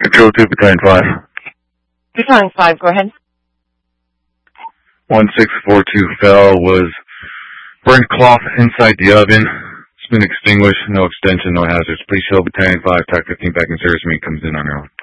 Control 2, Battalion 5. Battalion 5, go ahead. 1642 fell was burnt cloth inside the oven. It's been extinguished. No extension, no hazards. Please show Battalion 5, TAC 15 back in service. Meet comes in on your own.